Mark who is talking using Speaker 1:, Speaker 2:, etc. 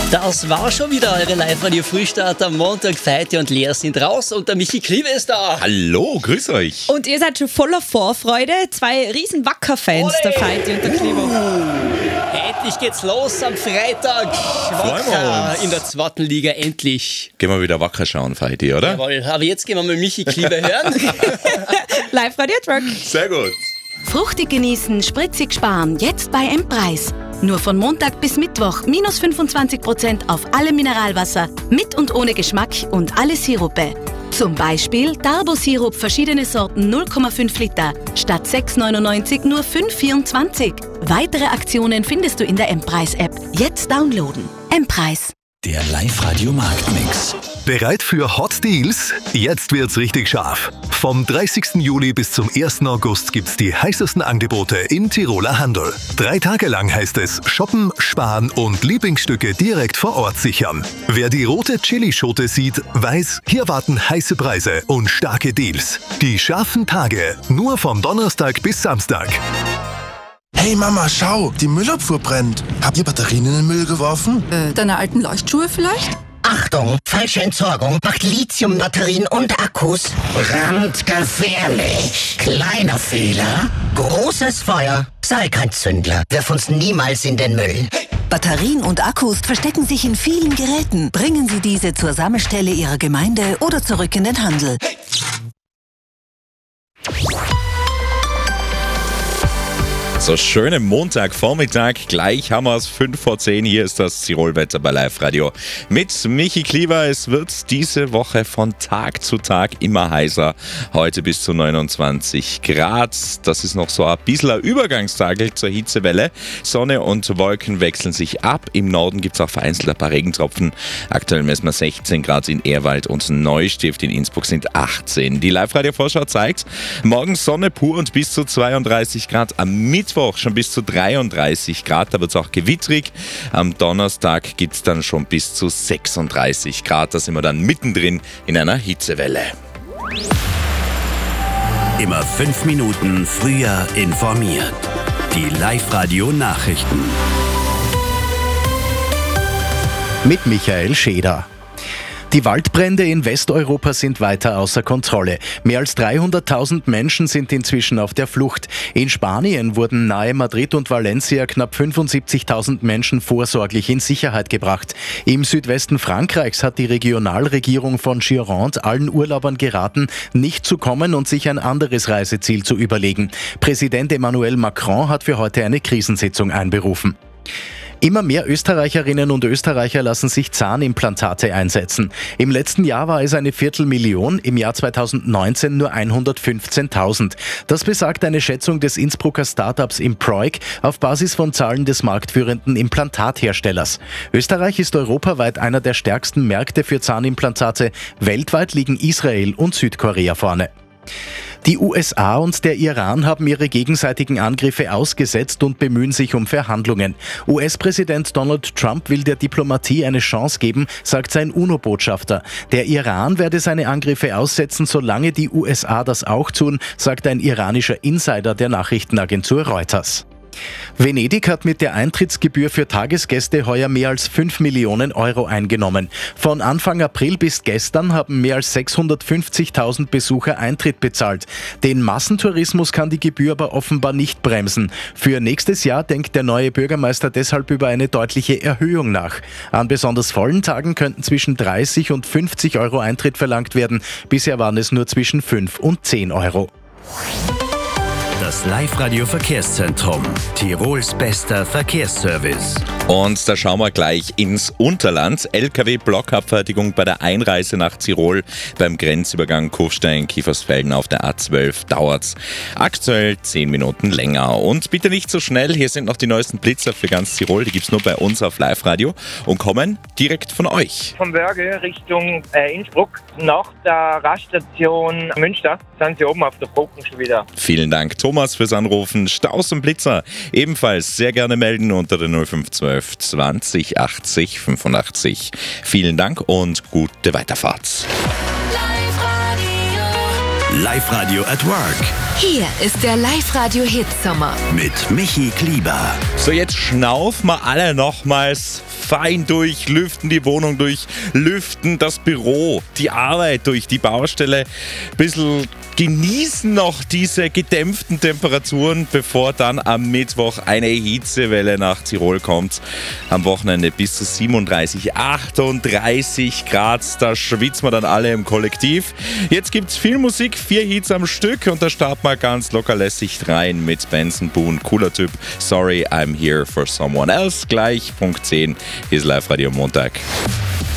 Speaker 1: Das war schon wieder eure Live-Radio-Frühstart am Montag. Feiti und Lea sind raus und der Michi Kliebe ist da.
Speaker 2: Hallo, grüß euch.
Speaker 3: Und ihr seid schon voller Vorfreude. 2 riesen Wacker-Fans, der Feiti und der Kliebe.
Speaker 1: Endlich geht's los am Freitag. Wacker in der zweiten Liga, endlich.
Speaker 2: Gehen wir wieder Wacker schauen, Feiti, oder?
Speaker 1: Jawohl, aber jetzt gehen wir mal Michi Kliebe hören.
Speaker 3: Live-Radio-Truck.
Speaker 2: Sehr gut.
Speaker 4: Fruchtig genießen, spritzig sparen, jetzt bei M-Preis. Nur von Montag bis Mittwoch minus 25% auf alle Mineralwasser, mit und ohne Geschmack und alle Sirupe. Zum Beispiel Darbo-Sirup, verschiedene Sorten 0,5 Liter, statt 6,99 nur 5,24. Weitere Aktionen findest du in der M-Preis-App. Jetzt downloaden. M-Preis.
Speaker 5: Der Live-Radio-Marktmix.
Speaker 6: Bereit für Hot Deals? Jetzt wird's richtig scharf. Vom 30. Juli bis zum 1. August gibt's die heißesten Angebote im Tiroler Handel. 3 Tage lang heißt es shoppen, sparen und Lieblingsstücke direkt vor Ort sichern. Wer die rote Chilischote sieht, weiß, hier warten heiße Preise und starke Deals. Die scharfen Tage, nur vom Donnerstag bis Samstag.
Speaker 7: Hey Mama, schau, die Müllabfuhr brennt. Habt ihr Batterien in den Müll geworfen?
Speaker 8: Deine alten Leuchtschuhe vielleicht?
Speaker 9: Achtung, falsche Entsorgung macht Lithiumbatterien und Akkus brandgefährlich. Kleiner Fehler, großes Feuer. Sei kein Zündler, wirf uns niemals in den Müll.
Speaker 10: Batterien und Akkus verstecken sich in vielen Geräten. Bringen Sie diese zur Sammelstelle Ihrer Gemeinde oder zurück in den Handel.
Speaker 2: So schönen Montagvormittag, gleich haben wir es 5 vor 10, hier ist das Tirolwetter bei Live Radio. Mit Michi Kliebe, es wird diese Woche von Tag zu Tag immer heißer, heute bis zu 29 Grad. Das ist noch so ein bisschen ein Übergangstag zur Hitzewelle. Sonne und Wolken wechseln sich ab, im Norden gibt es auch vereinzelt ein paar Regentropfen. Aktuell messen wir 16 Grad in Ehrwald und Neustift, in Innsbruck sind 18. Die Live Radio Vorschau zeigt, morgens Sonne pur und bis zu 32 Grad, am Mittwoch schon bis zu 33 Grad, da wird es auch gewittrig. Am Donnerstag gibt es dann schon bis zu 36 Grad, da sind wir dann mittendrin in einer Hitzewelle.
Speaker 5: Immer 5 Minuten früher informiert. Die Live-Radio-Nachrichten.
Speaker 11: Mit Michael Scheder. Die Waldbrände in Westeuropa sind weiter außer Kontrolle. Mehr als 300.000 Menschen sind inzwischen auf der Flucht. In Spanien wurden nahe Madrid und Valencia knapp 75.000 Menschen vorsorglich in Sicherheit gebracht. Im Südwesten Frankreichs hat die Regionalregierung von Gironde allen Urlaubern geraten, nicht zu kommen und sich ein anderes Reiseziel zu überlegen. Präsident Emmanuel Macron hat für heute eine Krisensitzung einberufen. Immer mehr Österreicherinnen und Österreicher lassen sich Zahnimplantate einsetzen. Im letzten Jahr war es eine 250.000, im Jahr 2019 nur 115.000. Das besagt eine Schätzung des Innsbrucker Startups Improik auf Basis von Zahlen des marktführenden Implantatherstellers. Österreich ist europaweit einer der stärksten Märkte für Zahnimplantate. Weltweit liegen Israel und Südkorea vorne. Die USA und der Iran haben ihre gegenseitigen Angriffe ausgesetzt und bemühen sich um Verhandlungen. US-Präsident Donald Trump will der Diplomatie eine Chance geben, sagt sein UNO-Botschafter. Der Iran werde seine Angriffe aussetzen, solange die USA das auch tun, sagt ein iranischer Insider der Nachrichtenagentur Reuters. Venedig hat mit der Eintrittsgebühr für Tagesgäste heuer mehr als 5 Millionen Euro eingenommen. Von Anfang April bis gestern haben mehr als 650.000 Besucher Eintritt bezahlt. Den Massentourismus kann die Gebühr aber offenbar nicht bremsen. Für nächstes Jahr denkt der neue Bürgermeister deshalb über eine deutliche Erhöhung nach. An besonders vollen Tagen könnten zwischen 30 und 50 Euro Eintritt verlangt werden. Bisher waren es nur zwischen 5 und 10 Euro.
Speaker 5: Das Live-Radio-Verkehrszentrum. Tirols bester Verkehrsservice.
Speaker 2: Und da schauen wir gleich ins Unterland. LKW-Blockabfertigung bei der Einreise nach Tirol beim Grenzübergang Kufstein-Kiefersfelden auf der A12 dauert's aktuell 10 Minuten länger. Und bitte nicht so schnell, hier sind noch die neuesten Blitzer für ganz Tirol. Die gibt's nur bei uns auf Live-Radio und kommen direkt von euch.
Speaker 12: Von Wörgl Richtung Innsbruck nach der Raststation Münster sind sie oben auf der Brücke schon wieder.
Speaker 2: Vielen Dank, Thomas, fürs Anrufen. Staus und Blitzer ebenfalls sehr gerne melden unter der 0512 20 80 85. Vielen Dank und gute Weiterfahrt.
Speaker 5: Live-Radio at Work.
Speaker 13: Hier ist der Live-Radio-Hit-Sommer.
Speaker 5: Mit Michi Klieber.
Speaker 2: So, jetzt schnaufen wir alle nochmals fein durch, lüften die Wohnung durch, lüften das Büro, die Arbeit durch, die Baustelle. Bisschen genießen noch diese gedämpften Temperaturen, bevor dann am Mittwoch eine Hitzewelle nach Tirol kommt. Am Wochenende bis zu 37, 38 Grad. Da schwitzen wir dann alle im Kollektiv. Jetzt gibt's viel Musik, 4 Hits am Stück und da starten wir ganz locker lässig rein mit Benson Boone. Cooler Typ. Sorry, I'm here for someone else. Gleich Punkt 10 ist Live-Radio Montag.